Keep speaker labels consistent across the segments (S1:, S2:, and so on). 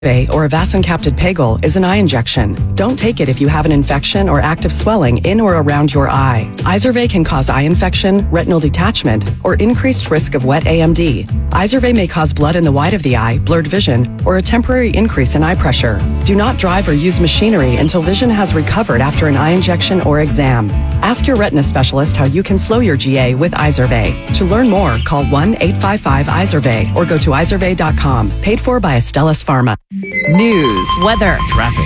S1: or avacincaptad pegol is an eye injection. Don't take it if you have an infection or active swelling in or around your eye. Izervay can cause eye infection, retinal detachment, or increased risk of wet AMD. Izervay may cause blood in the white of the eye, blurred vision, or a temporary increase in eye pressure. Do not drive or use machinery until vision has recovered after an eye injection or exam. Ask your retina specialist how you can slow your GA with Izervay. To learn more, call 1-855-IZERVAY or go to izervay.com. Paid for by Astellas Pharma.
S2: News, weather,
S3: traffic.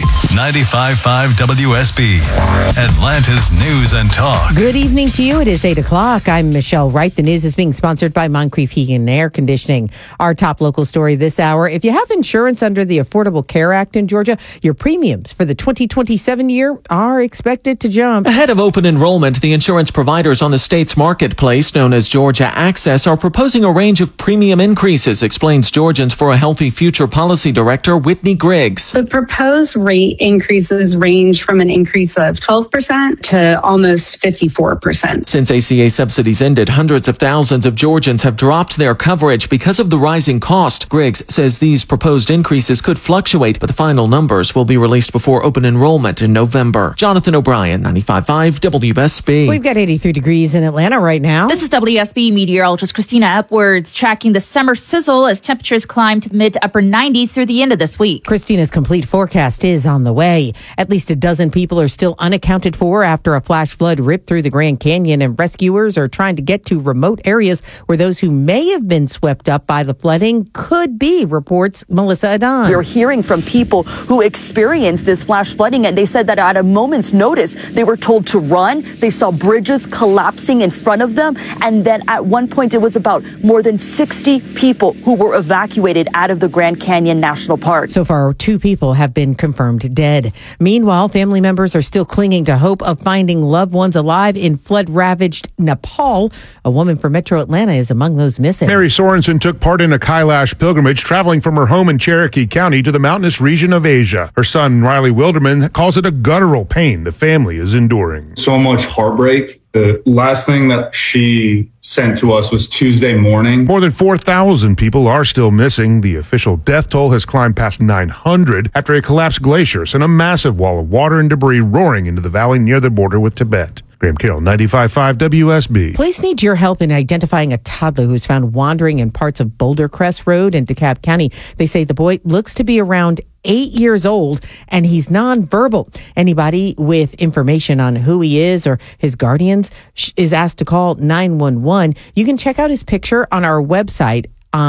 S3: 95.5 WSB, Atlanta's News and Talk.
S2: Good evening to you. It is 8 o'clock. I'm Michelle Wright. The news is being sponsored by Moncrief Heating and Air Conditioning. Our top local story this hour. If you have insurance under the Affordable Care Act in Georgia, your premiums for the 2027 year are expected to jump.
S4: Ahead of open enrollment, the insurance providers on the state's marketplace, known as Georgia Access, are proposing a range of premium increases, explains Georgians for a Healthy Future Policy Director Whitney Griggs.
S5: The proposed rate increases range from an increase of 12% to almost 54%.
S4: Since ACA subsidies ended, hundreds of thousands of Georgians have dropped their coverage because of the rising cost. Griggs says these proposed increases could fluctuate, but the final numbers will be released before open enrollment in November. Jonathan O'Brien, 95.5 WSB.
S2: We've got 83 degrees in Atlanta right now.
S6: This is WSB meteorologist Christina Upwards tracking the summer sizzle as temperatures climb to the mid to upper 90s through the end of this week.
S2: Christina's complete forecast is on the way. At least a dozen people are still unaccounted for after a flash flood ripped through the Grand Canyon, and rescuers are trying to get to remote areas where those who may have been swept up by the flooding could be, reports Melissa Adan.
S7: We're hearing from people who experienced this flash flooding, and they said that at a moment's notice, they were told to run. They saw bridges collapsing in front of them, and then at one point, it was about more than 60 people who were evacuated out of the Grand Canyon National Park.
S2: So far, 2 people have been confirmed dead. Meanwhile, family members are still clinging to hope of finding loved ones alive in flood-ravaged Nepal. A woman from Metro Atlanta is among those missing.
S8: Mary Sorensen took part in a Kailash pilgrimage, traveling from her home in Cherokee County to the mountainous region of Asia. Her son, Riley Wilderman, calls it a guttural pain the family is enduring.
S9: So much heartbreak. The last thing that she sent to us was Tuesday morning.
S8: More than 4,000 people are still missing. The official death toll has climbed past 900 after a collapsed glacier sent a massive wall of water and debris roaring into the valley near the border with Tibet. Graham Carroll, 95.5 WSB.
S2: Police need your help in identifying a toddler who's found wandering in parts of Boulder Crest Road in DeKalb County. They say the boy looks to be around 8 years old and he's nonverbal. Anybody with information on who he is or his guardians is asked to call 911. You can check out his picture on our website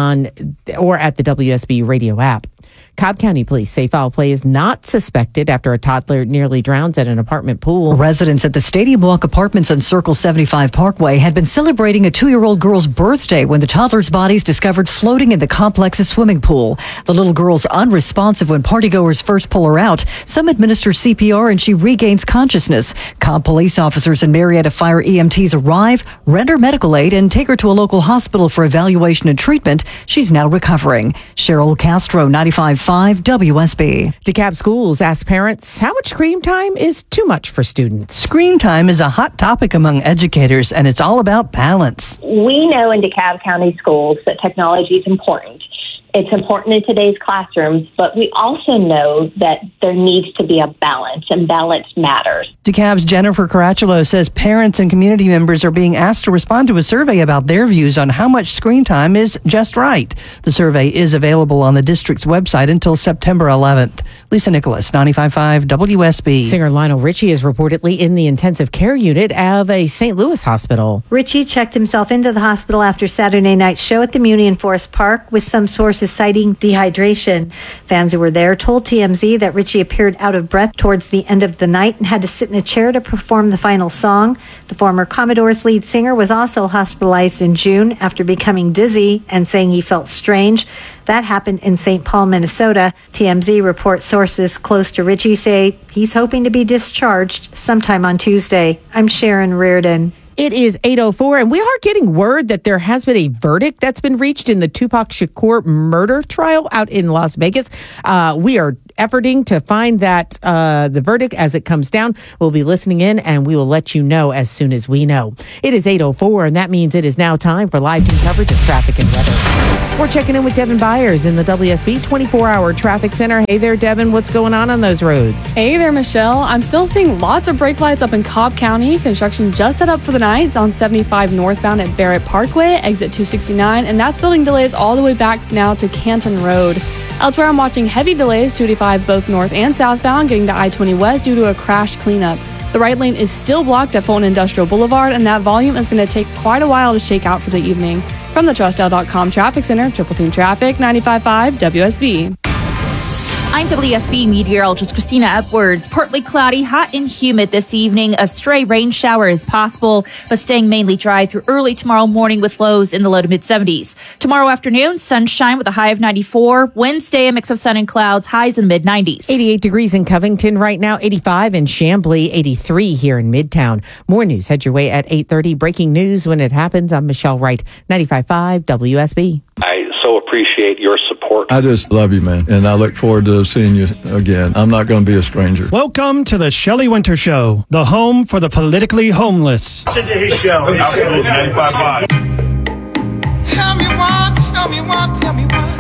S2: or at the WSB radio app. Cobb County Police say foul play is not suspected after a toddler nearly drowns at an apartment pool.
S10: Residents at the Stadium Walk Apartments on Circle 75 Parkway had been celebrating a 2-year-old girl's birthday when the toddler's bodies discovered floating in the complex's swimming pool. The little girl's unresponsive when partygoers first pull her out. Some administer CPR and she regains consciousness. Cobb police officers and Marietta Fire EMTs arrive, render medical aid, and take her to a local hospital for evaluation and treatment. She's now recovering. Cheryl Castro, 95.5 WSB.
S2: DeKalb Schools ask parents how much screen time is too much for students.
S11: Screen time is a hot topic among educators, and it's all about balance.
S12: We know in DeKalb County schools that technology is important. It's important in today's classrooms, but we also know that there needs to be a balance, and balance matters.
S11: DeKalb's Jennifer Carachulo says parents and community members are being asked to respond to a survey about their views on how much screen time is just right. The survey is available on the district's website until September 11th. Lisa Nicholas, 95.5 WSB.
S2: Singer Lionel Richie is reportedly in the intensive care unit of a St. Louis hospital.
S13: Richie checked himself into the hospital after Saturday night's show at the Muni in Forest Park, with some sources citing dehydration. Fans who were there told TMZ that Richie appeared out of breath towards the end of the night and had to sit in a chair to perform the final song. The former Commodores lead singer was also hospitalized in June after becoming dizzy and saying he felt strange. That happened in St. Paul, Minnesota. TMZ reports sources close to Richie say he's hoping to be discharged sometime on Tuesday. I'm Sharon Reardon.
S2: It is 8:04, and we are getting word that there has been a verdict that's been reached in the Tupac Shakur murder trial out in Las Vegas. We are efforting to find that the verdict as it comes down. We'll be listening in, and we will let you know as soon as we know. It is 8:04, and that means it is now time for live team coverage of traffic and weather. We're checking in with Devin Byers in the WSB 24-hour traffic center. Hey there, Devin. What's going on those roads?
S14: Hey there, Michelle. I'm still seeing lots of brake lights up in Cobb County. Construction just set up for the night. It's on 75 northbound at Barrett Parkway, exit 269, and that's building delays all the way back now to Canton Road. Elsewhere, I'm watching heavy delays, 285 both north and southbound, getting to I-20 West due to a crash cleanup. The right lane is still blocked at Fulton Industrial Boulevard, and that volume is going to take quite a while to shake out for the evening. From the TrustL.com Traffic Center, Triple Team Traffic, 95.5 WSB.
S6: I'm WSB meteorologist Christina Upwards. Partly cloudy, hot and humid this evening. A stray rain shower is possible, but staying mainly dry through early tomorrow morning with lows in the low to mid 70s. Tomorrow afternoon, sunshine with a high of 94. Wednesday, a mix of sun and clouds, highs in the mid 90s.
S2: 88 degrees in Covington right now, 85 in Chamblee, 83 here in Midtown. More news head your way at 8:30. Breaking news when it happens. I'm Michelle Wright, 95.5 WSB.
S15: I so appreciate your support.
S16: I just love you, man, and I look forward to seeing you again. I'm not going to be a stranger.
S17: Welcome to the Shelley Winter Show, the home for the politically homeless.
S18: Listen to his show. Absolutely, 95.5.
S19: Tell me what.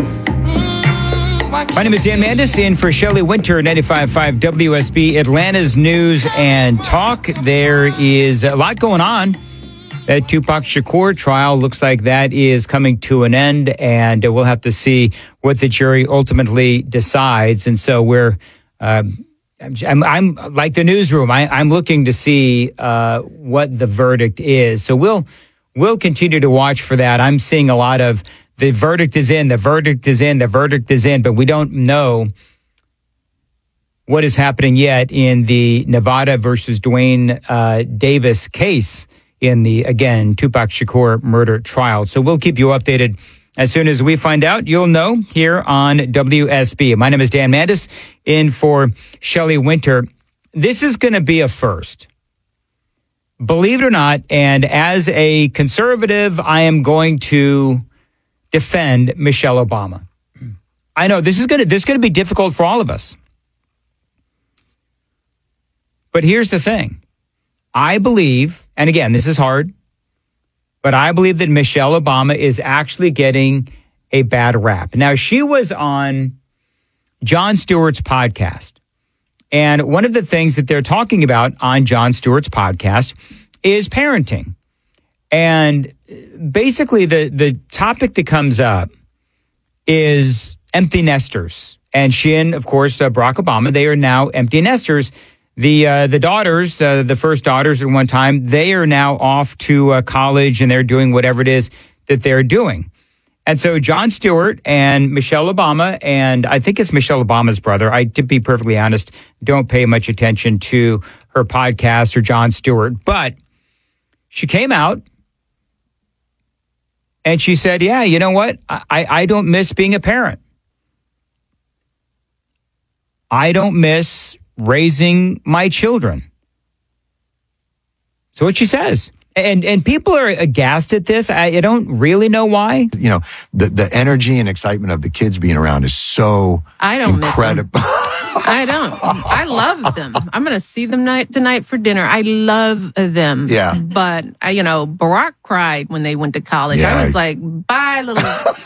S20: My name is Dan Mandis, in for Shelley Winter, 95.5 WSB, Atlanta's News and Talk. There is a lot going on. That Tupac Shakur trial looks like that is coming to an end, and we'll have to see what the jury ultimately decides. And so I'm like the newsroom. I'm looking to see what the verdict is. So we'll continue to watch for that. I'm seeing a lot of the verdict is in, but we don't know what is happening yet in the Nevada versus Dwayne Davis case in the, again, Tupac Shakur murder trial. So we'll keep you updated as soon as we find out. You'll know here on WSB. My name is Dan Mandis, in for Shelley Winter. This is going to be a first. Believe it or not, and as a conservative, I am going to defend Michelle Obama. I know this is going to be difficult for all of us. But here's the thing. I believe, and again, this is hard, but I believe that Michelle Obama is actually getting a bad rap. Now, she was on Jon Stewart's podcast, and one of the things that they're talking about on Jon Stewart's podcast is parenting. And basically, the topic that comes up is empty nesters. And she and, of course, Barack Obama, they are now empty nesters. The daughters, the first daughters at one time, they are now off to college, and they're doing whatever it is that they're doing. And so Jon Stewart and Michelle Obama, and I think it's Michelle Obama's brother. To be perfectly honest, don't pay much attention to her podcast or Jon Stewart. But she came out and she said, yeah, you know what? I don't miss being a parent. I don't miss raising my children. So what she says. And people are aghast at this. I don't really know why.
S21: You know, the energy and excitement of the kids being around is so incredible.
S22: I don't. I love them. I'm going to see them tonight for dinner. I love them.
S21: Yeah.
S22: But, Barack cried when they went to college.
S21: Yeah.
S22: I was like, bye, little...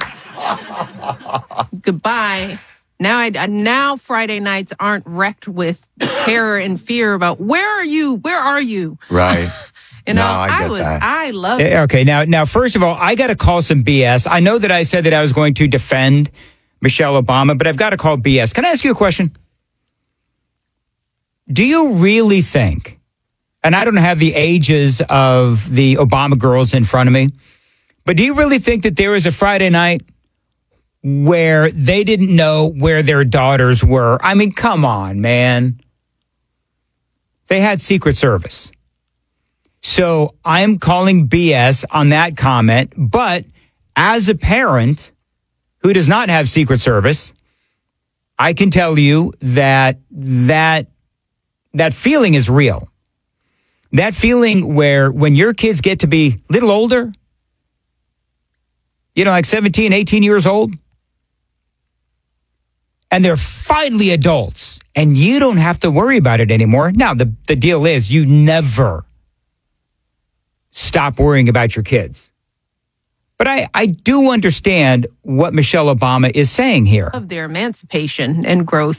S22: Goodbye. Now Friday nights aren't wrecked with terror and fear about where are you? Where are you?
S21: Right.
S22: I love it.
S20: Okay, now, first of all, I got to call some BS. I know that I said that I was going to defend Michelle Obama, but I've got to call BS. Can I ask you a question? Do you really think, and I don't have the ages of the Obama girls in front of me, but do you really think that there was a Friday night where they didn't know where their daughters were? I mean, come on, man. They had Secret Service. So I'm calling BS on that comment. But as a parent who does not have Secret Service, I can tell you that feeling is real. That feeling where when your kids get to be a little older, like 17, 18 years old, and they're finally adults, and you don't have to worry about it anymore. Now, the deal is you never stop worrying about your kids. But I do understand what Michelle Obama is saying here.
S22: Of their emancipation and growth